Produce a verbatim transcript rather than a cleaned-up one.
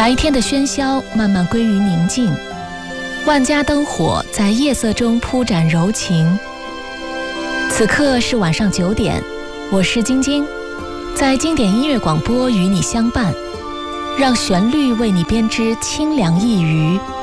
白天的喧嚣慢慢归于宁静，万家灯火在夜色中铺展柔情。此刻是晚上九点，我是晶晶，在经典音乐广播与你相伴，让旋律为你编织清凉一隅。